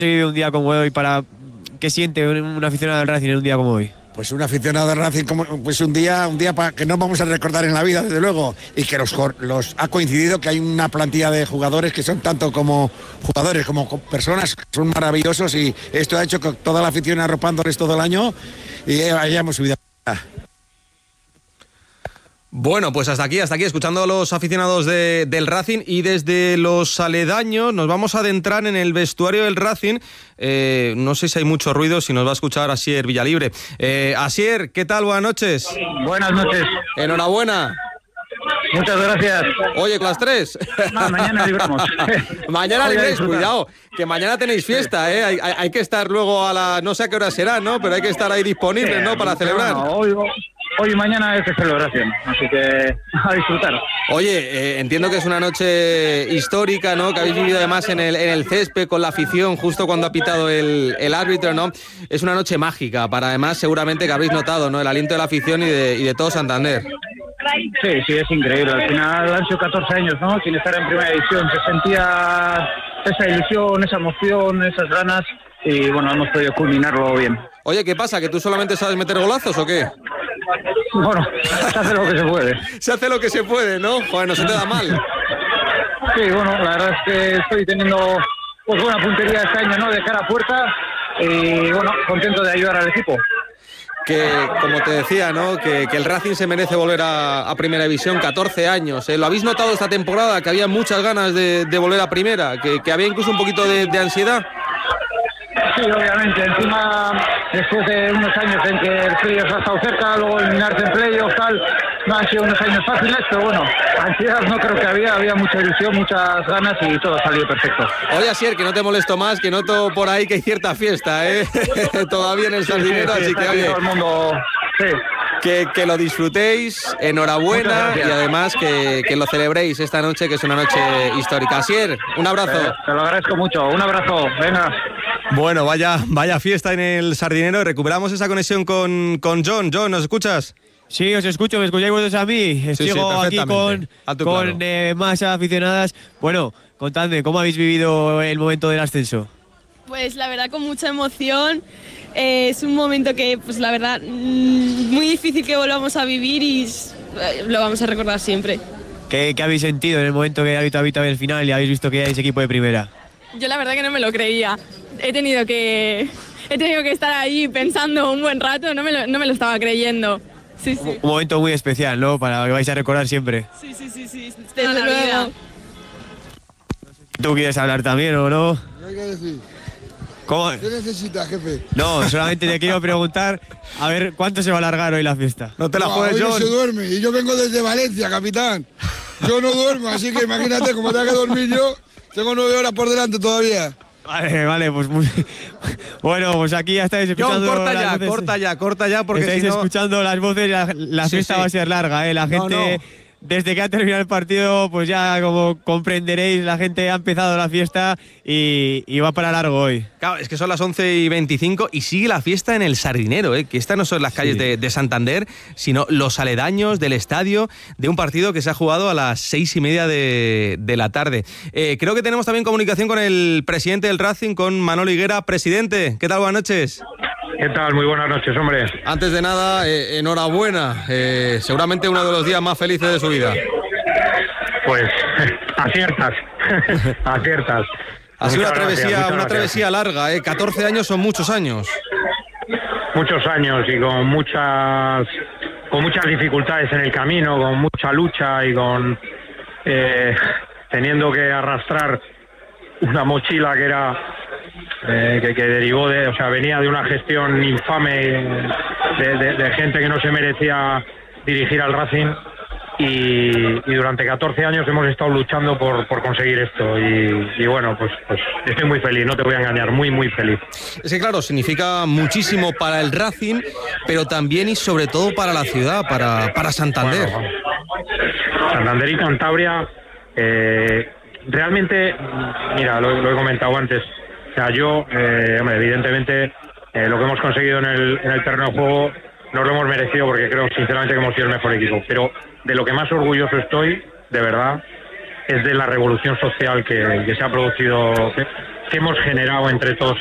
vive un día como hoy para qué siente un aficionado del Racing en un día como hoy? Pues un aficionado de Racing, pues un día para que no vamos a recordar en la vida, desde luego, y que los ha coincidido que hay una plantilla de jugadores que son tanto como jugadores como personas, son maravillosos, y esto ha hecho que toda la afición arropándoles todo el año y hayamos subido. Bueno, pues hasta aquí, escuchando a los aficionados del Racing, y desde los aledaños nos vamos a adentrar en el vestuario del Racing. No sé si hay mucho ruido, si nos va a escuchar Asier Villalibre. Asier, ¿qué tal? Buenas noches. Buenas noches. Enhorabuena. Muchas gracias. Oye, con las 3. No, mañana libramos. Mañana libréis, cuidado, que mañana tenéis fiesta, ¿eh? Hay que estar luego no sé a qué hora será, ¿no? Pero hay que estar ahí disponibles, ¿no? Para celebrar. Bueno, hoy y mañana es de celebración, así que a disfrutar. Oye, entiendo que es una noche histórica, ¿no? Que habéis vivido además en el césped con la afición justo cuando ha pitado el árbitro, ¿no? Es una noche mágica para, además, seguramente que habréis notado, ¿no? El aliento de la afición y de todo Santander. Sí, es increíble. Al final han sido 14 años, ¿no? Sin estar en primera división. Se sentía esa ilusión, esa emoción, esas ganas, y bueno, hemos podido culminarlo bien. Oye, ¿qué pasa? ¿Que tú solamente sabes meter golazos o qué? Bueno, se hace lo que se puede. Se hace lo que se puede, ¿no? Joder, no se te da mal. Sí, bueno, la verdad es que estoy teniendo pues buena puntería este año, ¿no? De cara a puerta, y bueno, contento de ayudar al equipo. Que, como te decía, ¿no? Que el Racing se merece volver a Primera División, 14 años. ¿Lo habéis notado esta temporada? Que había muchas ganas de volver a Primera, que había incluso un poquito de ansiedad. Sí, obviamente. Encima, después de unos años en que el playoff ha estado cerca, luego eliminarse en playoff, tal, no han sido unos años fáciles, pero bueno, ansiedad no creo que había mucha ilusión, muchas ganas, y todo ha salido perfecto. Oye, Asier, que no te molesto más, que noto por ahí que hay cierta fiesta, ¿eh? Todavía en el Sardinero, sí, así que oye, todo el mundo, sí. Que lo disfrutéis, enhorabuena, y además que lo celebréis esta noche, que es una noche histórica. Asier, un abrazo. Te lo agradezco mucho, un abrazo, venga. Bueno, vaya fiesta en el Sardinero. Recuperamos esa conexión con John. John, ¿nos escuchas? Sí, os escucho, ¿me escucháis vosotros a mí? Sigo aquí con más aficionadas. Bueno, contadme, ¿cómo habéis vivido el momento del ascenso? Pues la verdad con mucha emoción. Es un momento que, pues la verdad, muy difícil que volvamos a vivir, y lo vamos a recordar siempre. ¿Qué habéis sentido en el momento que habéis habitado el final y habéis visto que hay ese equipo de primera? Yo la verdad que no me lo creía. He tenido que estar ahí pensando un buen rato, no me lo estaba creyendo. Sí. Un momento muy especial, ¿no? Para que vais a recordar siempre. Sí. Desde luego. ¿Tú quieres hablar también o no? ¿Qué hay que decir? ¿Cómo? ¿Qué necesitas, jefe? No, solamente te quiero preguntar, a ver, ¿cuánto se va a alargar hoy la fiesta? No te la juegues, John. John. No se duerme, y yo vengo desde Valencia, capitán. Yo no duermo, así que imagínate, como tengo que dormir yo, tengo 9 horas por delante todavía. Vale, pues bueno, pues aquí ya estáis escuchando. John, corta ya, porque estáis si no... escuchando las voces, la fiesta va a ser larga, La gente... No. Desde que ha terminado el partido, pues ya como comprenderéis, la gente ha empezado la fiesta y va para largo hoy. Claro, es que son las 11:25 y sigue la fiesta en el Sardinero, que estas no son las calles de Santander, sino los aledaños del estadio de un partido que se ha jugado a las 6:30 de la tarde. Creo que tenemos también comunicación con el presidente del Racing, con Manolo Higuera. Presidente, ¿qué tal? Buenas noches. ¿Qué tal? Muy buenas noches, hombre. Antes de nada, enhorabuena. Seguramente uno de los días más felices de su vida. Pues aciertas. Ha sido una travesía larga, 14 años son muchos años. Muchos años y con muchas dificultades en el camino, con mucha lucha y con teniendo que arrastrar una mochila que era que derivó venía de una gestión infame de gente que no se merecía dirigir al Racing, y durante 14 años hemos estado luchando por conseguir esto, y bueno, pues estoy muy feliz, no te voy a engañar, muy feliz. Es que claro, significa muchísimo para el Racing, pero también y sobre todo para la ciudad, para Santander. Bueno, Santander y Cantabria, realmente, mira, lo he comentado antes. O sea, yo, evidentemente, lo que hemos conseguido en el terreno de juego nos lo hemos merecido, porque creo sinceramente que hemos sido el mejor equipo. Pero de lo que más orgulloso estoy, de verdad, es de la revolución social que se ha producido hemos generado entre todos